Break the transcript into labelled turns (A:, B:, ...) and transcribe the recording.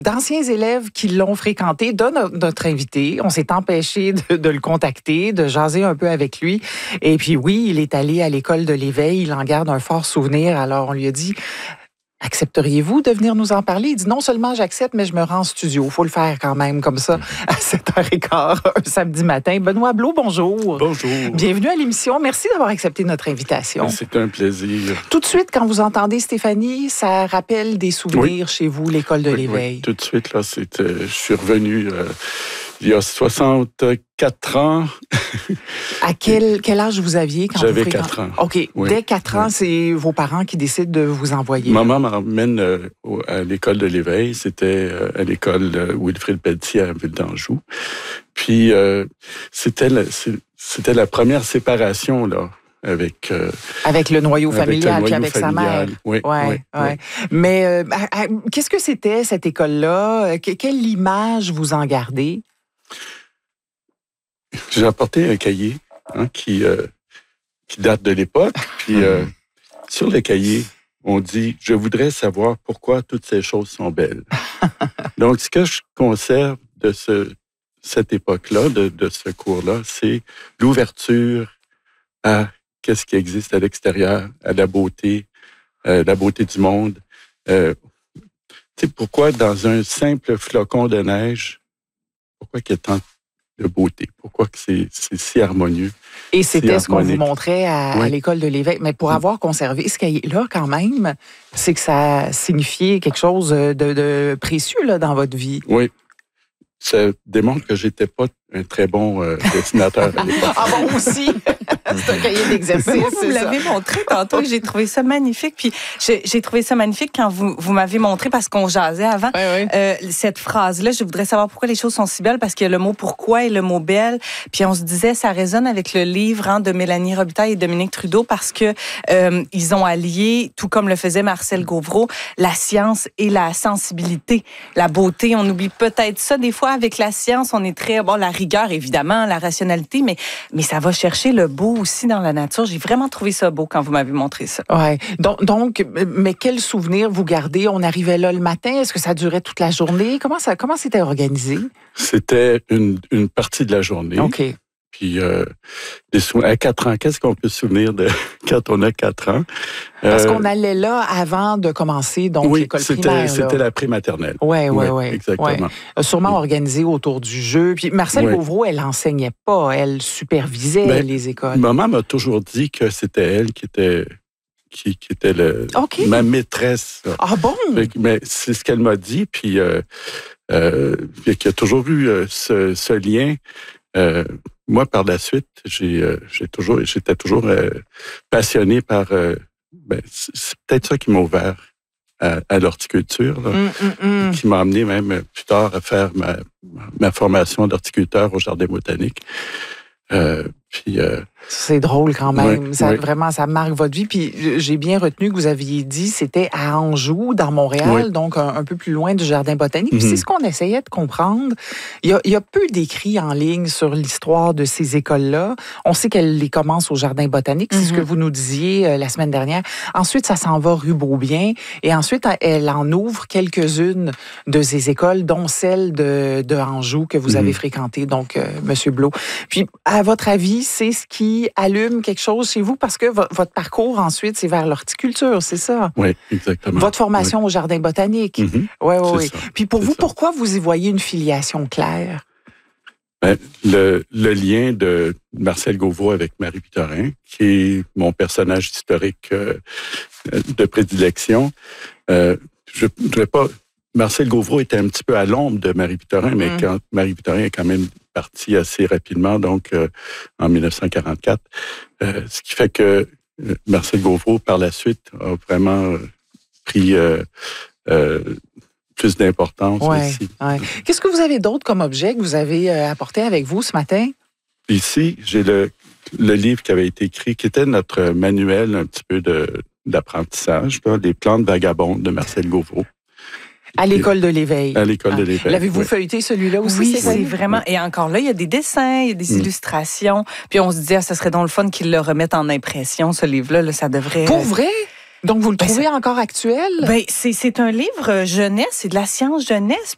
A: D'anciens élèves qui l'ont fréquenté, notre invité. On s'est empêché de le contacter, de jaser un peu avec lui. Et puis oui, il est allé à l'école de l'Éveil. Il en garde un fort souvenir. Alors on lui a dit... Accepteriez-vous de venir nous en parler? Il dit non seulement j'accepte, mais je me rends en studio. Il faut le faire quand même comme ça à 7h15 un samedi matin. Benoît Blot, bonjour.
B: Bonjour.
A: Bienvenue à l'émission. Merci d'avoir accepté notre invitation.
B: C'est un plaisir.
A: Tout de suite, quand vous entendez Stéphanie, ça rappelle des souvenirs chez vous, l'école de l'Éveil.
B: Oui, tout de suite, là, je suis revenu il y a 64 ans.
A: À quel âge vous aviez quand
B: J'avais
A: vous fréquentez?
B: 4 ans.
A: OK.
B: Oui.
A: Dès 4 ans, c'est vos parents qui décident de vous envoyer.
B: Maman m'emmène à l'école de l'Éveil. C'était à l'école Wilfrid Pelletier à Ville d'Anjou. Puis, c'était la première séparation, là. Avec
A: le noyau familial, puis avec sa mère.
B: Oui.
A: Mais qu'est-ce que c'était, cette école-là? Quelle image vous en gardez?
B: J'ai apporté un cahier qui date de l'époque. Puis sur le cahier, on dit « Je voudrais savoir pourquoi toutes ces choses sont belles. » Donc, ce que je conserve de cette époque-là, de ce cours-là, c'est l'ouverture à qu'est-ce qui existe à l'extérieur, à la beauté du monde. Tu sais, pourquoi dans un simple flocon de neige, pourquoi il y a tant de beauté? Pourquoi que c'est si harmonieux?
A: Et c'était ce qu'on vous montrait à l'école de l'Éveil. Mais pour avoir conservé ce cahier-là, quand même, c'est que ça signifiait quelque chose de précieux là, dans votre vie.
B: Oui. Ça démontre que j'étais pas un très bon dessinateur à l'époque.
A: Ah bon, aussi? C'est un cahier d'exercice.
C: Vous l'avez montré tantôt et j'ai trouvé ça magnifique. Puis j'ai trouvé ça magnifique quand vous m'avez montré, parce qu'on jasait avant, cette phrase-là. Je voudrais savoir pourquoi les choses sont si belles, parce qu'il y a le mot pourquoi et le mot belle. Puis on se disait, ça résonne avec le livre de Mélanie Robitaille et Dominique Trudeau, parce que ils ont allié, tout comme le faisait Marcel Gauvreau, la science et la sensibilité, la beauté. On oublie peut-être ça des fois avec la science. On est très, la rigueur évidemment, la rationalité, mais ça va chercher le beau aussi dans la nature. J'ai vraiment trouvé ça beau quand vous m'avez montré ça.
A: Ouais. Donc, mais quel souvenir vous gardez? On arrivait là le matin. Est-ce que ça durait toute la journée? Comment c'était organisé?
B: C'était une partie de la journée.
A: OK.
B: Puis, à 4 ans, qu'est-ce qu'on peut se souvenir de quand on a 4 ans?
A: Parce qu'on allait là avant de commencer l'école primaire.
B: C'était la prématernelle.
A: Oui.
B: Exactement.
A: Ouais. Sûrement organisé autour du jeu. Puis Marcel Gauvreau, elle enseignait pas, elle supervisait les écoles.
B: Maman m'a toujours dit que c'était elle qui était ma maîtresse.
A: Ah bon?
B: Mais c'est ce qu'elle m'a dit, puis qu'il y a toujours eu ce lien. Moi, par la suite, j'étais toujours passionné par... c'est peut-être ça qui m'a ouvert à l'horticulture, là, qui m'a amené même plus tard à faire ma formation d'horticulteur au Jardin botanique.
A: C'est drôle quand même. Vraiment, ça marque votre vie. Puis j'ai bien retenu que vous aviez dit c'était à Anjou, dans Montréal, donc un peu plus loin du Jardin botanique. Puis c'est ce qu'on essayait de comprendre. Il y a peu d'écrits en ligne sur l'histoire de ces écoles-là. On sait qu'elles les commencent au Jardin botanique. C'est ce que vous nous disiez la semaine dernière. Ensuite, ça s'en va rue Beaubien. Et ensuite, elle en ouvre quelques-unes de ces écoles, dont celle de Anjou que vous avez fréquentée, donc Monsieur Blot. Puis, à votre avis, c'est ce qui allume quelque chose chez vous? Parce que votre parcours, ensuite, c'est vers l'horticulture, c'est ça?
B: Oui, exactement.
A: Votre formation au Jardin botanique. Oui. Puis pour vous,
B: ça.
A: Pourquoi vous y voyez une filiation claire?
B: Le lien de Marcel Gauvreau avec Marie Victorin, qui est mon personnage historique de prédilection. Je voudrais pas... Marcel Gauvreau était un petit peu à l'ombre de Marie Victorin, mais quand Marie Victorin est quand même partie assez rapidement, donc en 1944, ce qui fait que Marcel Gauvreau, par la suite, a vraiment pris plus d'importance aussi.
A: Ouais. Qu'est-ce que vous avez d'autre comme objet que vous avez apporté avec vous ce matin?
B: Ici, j'ai le livre qui avait été écrit, qui était notre manuel un petit peu d'apprentissage, des plantes vagabondes de Marcel Gauvreau.
A: À l'école de l'Éveil.
B: À l'école de l'Éveil.
A: L'avez-vous feuilleté celui-là aussi?
C: Oui, c'est vraiment. Et encore là, il y a des dessins, il y a des illustrations. Puis on se dit, ça serait donc le fun qu'ils le remettent en impression, ce livre-là. Là, ça devrait.
A: Pour vrai? Donc, vous le trouvez encore actuel?
C: Ben, c'est un livre jeunesse, c'est de la science jeunesse.